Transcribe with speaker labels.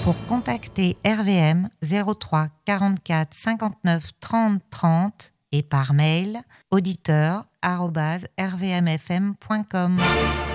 Speaker 1: Pour contacter RVM 03 44 59 30 30 et par mail auditeur@rvmfm.com.